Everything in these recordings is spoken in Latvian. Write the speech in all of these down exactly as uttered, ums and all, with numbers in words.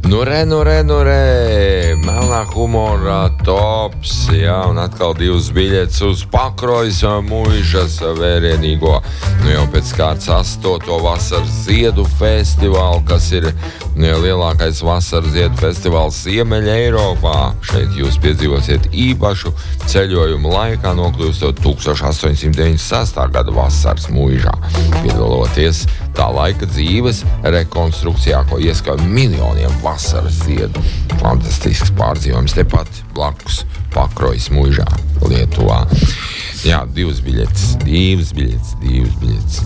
Nu re, nu re, nu re, melnā humora tops, jā, un atkal divas biļetes uz Pakrojas muižas vērienīgo, nu jau pēc kārtas astoto vasaras ziedu festivālu, kas ir nu, lielākais vasaras ziedu festivāls Ziemeļa Eiropā. Šeit jūs piedzīvosiet īpašu ceļojumu laikā, nokļūstot tūkstoš astoņsimt deviņdesmit sestā gada vasaras muižā, piedaloties tā laika dzīves rekonstrukcijā, ko ieskauj miljoniem vasaras ziedu. Fantastisks pārdzīvojums tepat blakus Pakrojas muižā, Lietuvā. Jā, divas biļetes, divas biļetes, divas biļetes.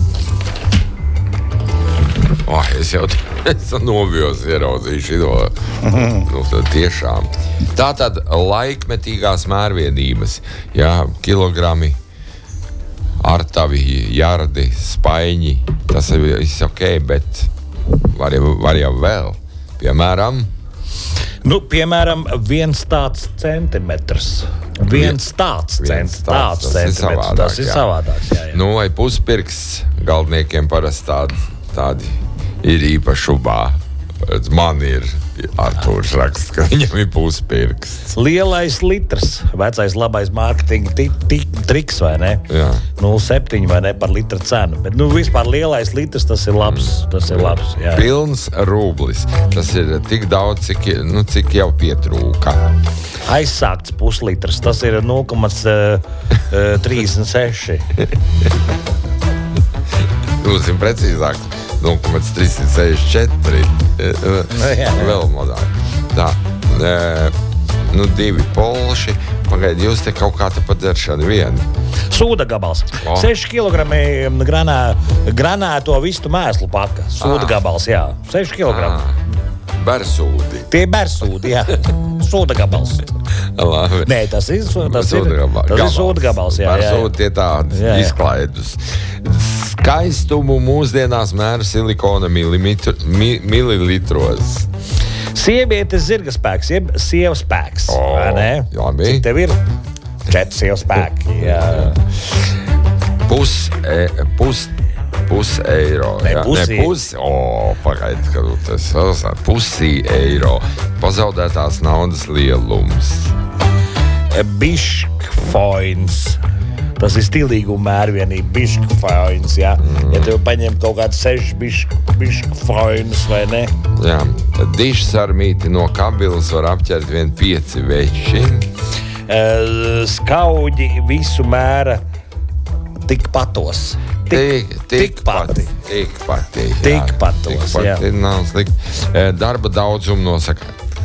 Oh, es jau es novijos ieraudzīju šito. Nu, tiešām. Tātad laikmetīgās mērvienības, jā, kilogrami, artavi, jardi, spaiņi, tas ir viss ok, bet var jau, var jau vēl. Piemēram? Nu, piemēram, viens tāds centimetrs. Viens tāds, viens cent, tāds, tāds tas centimetrs. Ir savādāk, tas ir jā. savādāks. Jā, jā. Nu, vai puspirksts galdniekiem parasti tādi, tādi ir īpaši šubā. Man ir Artūrs raksts, ka viņam ir puspirksts. Lielais litrs, vecais labais mārketinga ti, ti, triks, vai ne? Jā. nulle septiņi vai ne par litra cenu. Bet, nu, vispār lielais litrs, tas ir labs. Tas ir labs, jā. Pilns rublis. Tas ir tik daudz, cik, nu, cik jau pietrūka. Aizsākts puslitrs, tas ir nulle trīsdesmit seši. Būsim precīzāk. nulle trīsdesmit četri. Vēl mazāk. Tā. E, nu, divi polši. Pagaidi, jūs te kaut kā te padaršana vienu. Sūda gabals. Oh. seši kilogrami granā, granēto vistu mēslu paka. Sūda Ah. gabals, jā. seši kilogrami. Ah, bersūdi. Tie ir bersūdi, jā. Sūda gabals. Labi. Nē, tas ir tas ir, Sūda gabals. tas ir sūda gabals, jā. jā, jā. Bersūdi tie tādi Jā, jā. izklaidus. Skaistumu mūsdienās mēra silikona milimetru, mi, mililitros. Sievietes zirga spēks, jeb sieva spēks. O, vai ne? labi. Cik tev ir? Četri sieva spēki, jā. Pus, e, pus, pus eiro. Ne, jā. pusi. Ne, pusi. O, pagaidi, ka tas ir pusī eiro. Pazaudētās naudas lielums. Biškfoins. Tas ir stilīguma mērvienība, biškfoins, jā. Mm. Ja tev paņem kaut kāds seši bišk, biškfoins, vai ne? Jā. Dišs ar mīti no kabilas var apķert vien pieci veči. Uh, skauģi visu mēra tikpatos. Tik, tik pati. Tik pati. jā. Tikpatos, Tik jā. pati nav slikti. E, Darba daudzumu nosaka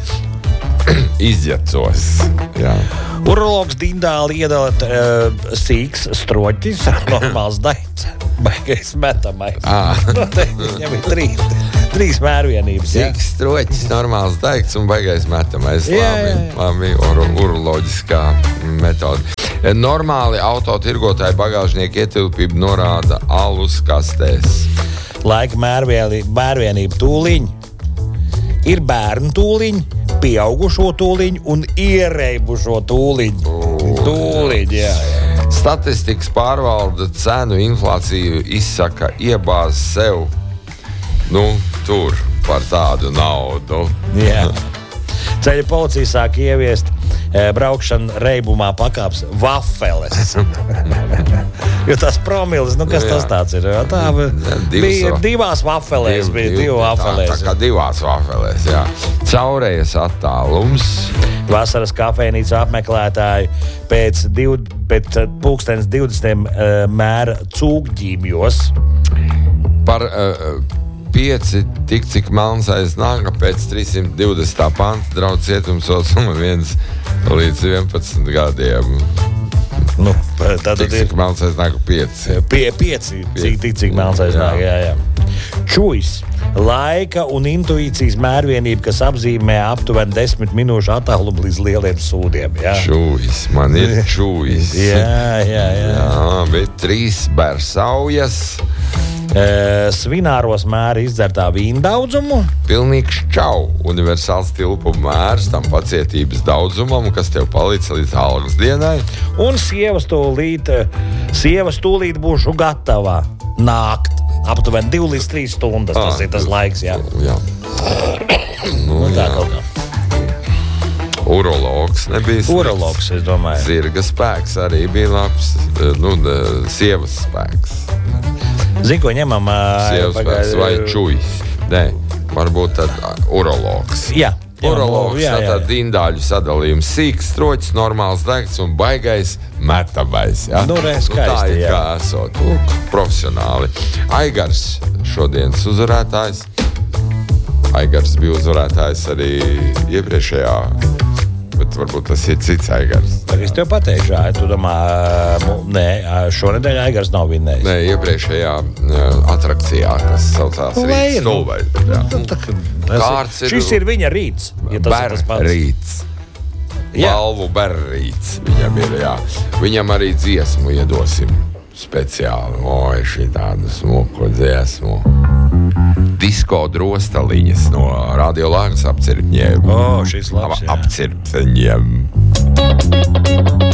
izģecos. Jā. Urologs Dindāli iedala uh, sīks stroķis, normāls daits, baigais metamais. Ah. No, te, viņam ir trīs, trīs mērvienības. Jā. Cik stroķis, normāls daikts un baigais metamais. Jā, Labi, jā, jā. labi ur, uroloģiskā metode. E, Normāli autotirgotāji bagāžnieku ietilpību norāda alus kastēs. Laika mērvienība, mērvienība tūliņ, ir bērnu tūliņ, pieaugušo tūliņu un ierēbušo tūliņu. Tūliņu, jā, jā. Statistikas pārvalda cenu inflāciju izsaka iebāz sev, nu, tur par tādu naudu. jā. Ceļa policija sāk ieviest e, braukšanu reibumā pakāps vafeles. Jo tas promilis, nu kas Jā. tas tāds ir? Jo tā Divas bija va- divās vafelēs, bija divi tā, vafelēs. tā kā divās vafelēs, jā. Caurējas attālums. Vasaras kafejnīcu apmeklētāji pēc, div, pēc pulkstenes divdesmitiem uh, mēra cūkģīmjos. Par uh, pieci tik, cik melns aiz naga pēc trīssimt divdesmitā panta draudz cietumsods un viens līdz vienpadsmit gadiem. Nu, tad Tik, ir cik melns aiz naga pieci. pie, pieci, cik, tik, cik melns aiznāk. Jā, jā. Čujs. Laika un intuīcijas mērvienība, kas apzīmē aptuveni desmit minūšu attālumu līdz lieliem sūdiem. Jā, Čūjs, man ir čūjs. jā, jā. jā. Jā, bet trīs bersaujas. E, svināros mēra izdzertā vīna daudzumu. Pilnīgs čau. Universāls tilpuma mērs tam pacietības daudzumam, kas tev palic līdz algas dienai. Un sievas tūlīt, sievas tūlīt būšu gatavā nākt. Aptuveni divi līdz trīs stundas. Tas Ah, ir tas laiks, jā. Jā. Nu, Tā jā. urologs nebija slikts. Urologs, es domāju. Zirga spēks arī bija labs. Nu, sievas spēks. Zini, ko ņemam? Sievas spēks vai čujs. Nē, varbūt tad urologs. Jā. Urologs, jā, jā. Tātad indāļu sadalījums sīks, stroķis, normāls degts un baigais metamais. Ja? Nu, re, skaisti, nu, tā ir jā. kā esot. Lūk, profesionāli. Aigars šodienas uzvarētājs. Aigars bija uzvarētājs arī iepriekšējā, bet varbūt tas ir cits Aigars. Es tev pateikšu, jā, tu domā, nē, šonedēļ Aigars nav vinnējis. Nē, iepriekšējā atrakcijā, kas saucās Rīts Stulveļ. Kārts ir... Šis ir viņa rīts, ja tas ir tas pats. Berrīts. Balvu berrīts viņam ir, jā. Viņam arī dziesmu iedosim speciāli. Oi, šī tādu smuku dziesmu. Disko drostaliņas no Radio Lāgas apcirpņiem. O, šis labs, jā. Apcirpņiem.